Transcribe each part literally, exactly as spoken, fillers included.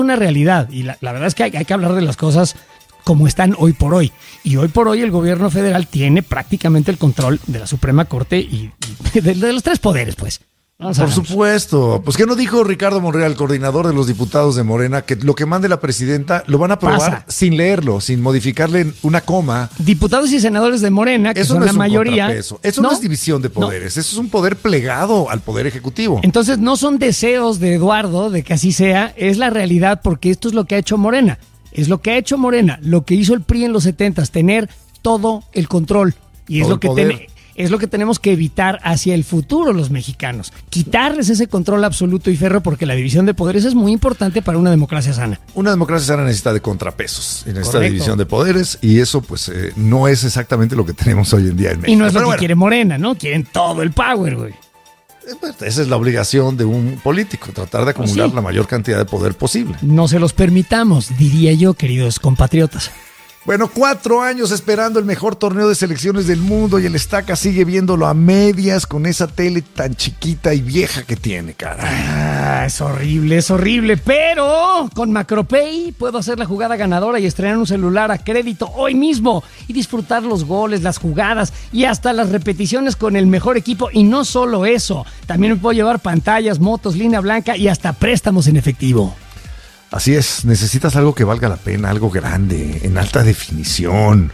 una realidad y la, la verdad es que hay, hay que hablar de las cosas como están hoy por hoy. Y hoy por hoy el gobierno federal tiene prácticamente el control de la Suprema Corte y, y de, de los tres poderes, pues. Por supuesto. Pues, ¿qué no dijo Ricardo Monreal, coordinador de los diputados de Morena, que lo que mande la presidenta lo van a aprobar Pasa. sin leerlo, sin modificarle una coma? Diputados y senadores de Morena, que eso son no la es un mayoría. Contrapeso. Eso no, no es división de poderes, no. Eso es un poder plegado al poder ejecutivo. Entonces no son deseos de Eduardo de que así sea, es la realidad, porque esto es lo que ha hecho Morena. Es lo que ha hecho Morena, lo que hizo el P R I en los setentas, tener todo el control. Y es todo lo que tiene. Es lo que tenemos que evitar hacia el futuro los mexicanos. Quitarles ese control absoluto y férreo, porque la división de poderes es muy importante para una democracia sana. Una democracia sana necesita de contrapesos, y necesita de división de poderes, y eso pues eh, no es exactamente lo que tenemos hoy en día en México. Y no es Pero lo que bueno. quiere Morena, ¿no? Quieren todo el power, güey. Pues esa es la obligación de un político, tratar de acumular sí. la mayor cantidad de poder posible. No se los permitamos, diría yo, queridos compatriotas. Bueno, cuatro años esperando el mejor torneo de selecciones del mundo y el Estaca sigue viéndolo a medias con esa tele tan chiquita y vieja que tiene, cara. Ah, es horrible, es horrible, pero con Macropay puedo hacer la jugada ganadora y estrenar un celular a crédito hoy mismo y disfrutar los goles, las jugadas y hasta las repeticiones con el mejor equipo. Y no solo eso, también me puedo llevar pantallas, motos, línea blanca y hasta préstamos en efectivo. Así es, necesitas algo que valga la pena, algo grande, en alta definición.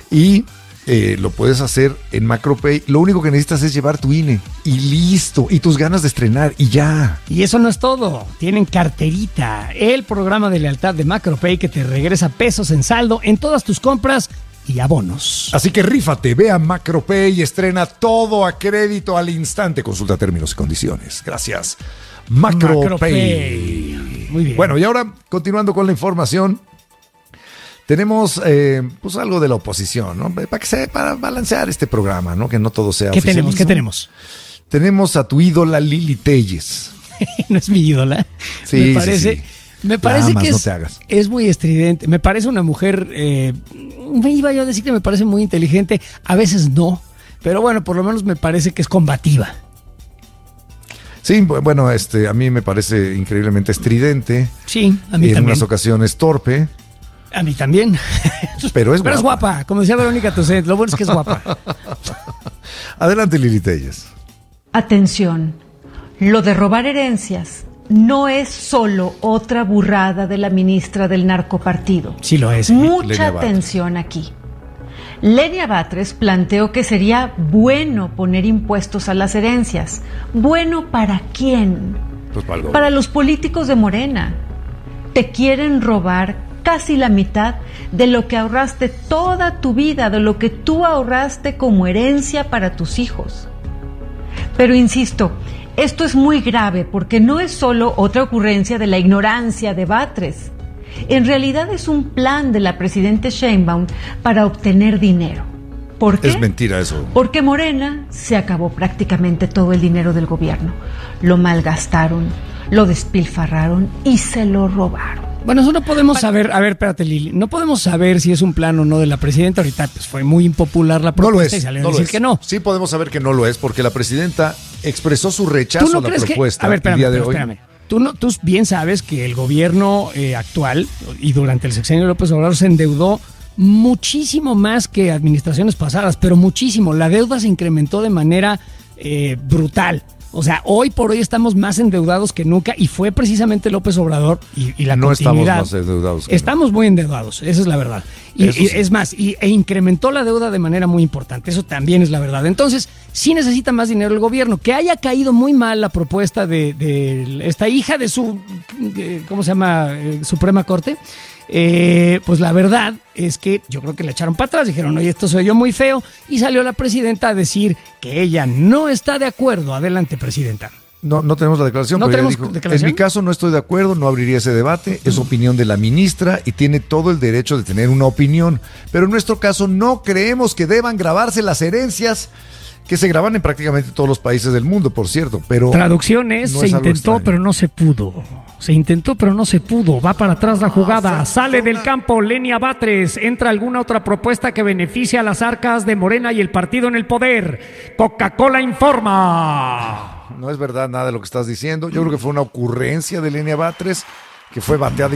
Y eh, lo puedes hacer en Macropay. Lo único que necesitas es llevar tu I N E y listo, y tus ganas de estrenar y ya. Y eso no es todo, tienen Carterita, el programa de lealtad de Macropay que te regresa pesos en saldo en todas tus compras y abonos. Así que rífate, ve a Macropay y estrena todo a crédito al instante. Consulta términos y condiciones. Gracias. Macropay. Macropay. Muy bien. Bueno, y ahora, continuando con la información, tenemos eh, pues algo de la oposición, ¿no? Para que se, para balancear este programa, ¿no? Que no todo sea ¿Qué tenemos? ¿Qué tenemos? Tenemos a tu ídola Lili Telles. No es mi ídola. Sí, me parece, sí, sí. Me parece más, que no es, te hagas. es muy estridente. Me parece una mujer, eh, me iba yo a decir que me parece muy inteligente, a veces no, pero bueno, por lo menos me parece que es combativa. Sí, bueno, este, a mí me parece increíblemente estridente. Sí, a mí en también. En unas ocasiones torpe. A mí también. Pero es guapa. Pero es guapa, como decía Verónica Toussaint, lo bueno es que es guapa. Adelante, Lili Telles. Atención, lo de robar herencias no es solo otra burrada de la ministra del narcopartido. Sí lo es. Mucha atención aquí. Lenia Batres planteó que sería bueno poner impuestos a las herencias. ¿Bueno para quién? Pues para, para los políticos de Morena. Te quieren robar casi la mitad de lo que ahorraste toda tu vida, de lo que tú ahorraste como herencia para tus hijos. Pero insisto, esto es muy grave porque no es solo otra ocurrencia de la ignorancia de Batres. En realidad es un plan de la presidenta Sheinbaum para obtener dinero. ¿Por qué? Es mentira eso. Porque Morena se acabó prácticamente todo el dinero del gobierno. Lo malgastaron, lo despilfarraron y se lo robaron. Bueno, eso no podemos saber, a ver, espérate Lili, no podemos saber si es un plan o no de la presidenta. Ahorita pues fue muy impopular la propuesta. No lo es, y salió no a decir lo es. que no. Sí podemos saber que no lo es porque la presidenta expresó su rechazo ¿Tú no a la crees propuesta que, a ver, espérame, el día de pero hoy. Espérame. Tú, no, tú bien sabes que el gobierno eh, actual y durante el sexenio de López Obrador se endeudó muchísimo más que administraciones pasadas, pero muchísimo. La deuda se incrementó de manera eh, brutal. O sea, hoy por hoy estamos más endeudados que nunca y fue precisamente López Obrador y, y la no continuidad. estamos más endeudados. Que estamos no. muy endeudados, esa es la verdad. Y, sí. y es más, y, e incrementó la deuda de manera muy importante, eso también es la verdad. Entonces, sí necesita más dinero el gobierno. Que haya caído muy mal la propuesta de, de esta hija de su, de, ¿cómo se llama? Eh, Suprema Corte. Eh, pues la verdad es que yo creo que le echaron para atrás, dijeron, oye, esto se oyó muy feo, y salió la presidenta a decir que ella no está de acuerdo. Adelante, presidenta. No, no tenemos la declaración, ¿No pero tenemos ella dijo, declaración? en mi caso no estoy de acuerdo, no abriría ese debate, es opinión de la ministra y tiene todo el derecho de tener una opinión, pero en nuestro caso no creemos que deban grabarse las herencias que se graban en prácticamente todos los países del mundo, por cierto, pero... Traducciones, no se es algo intentó, extraño. pero no se pudo. Se intentó, pero no se pudo. Va para atrás la jugada. Sale del campo Lenia Batres. ¿Entra alguna otra propuesta que beneficie a las arcas de Morena y el partido en el poder? Coca-Cola informa. No es verdad nada de lo que estás diciendo. Yo creo que fue una ocurrencia de Lenia Batres. que fue bateada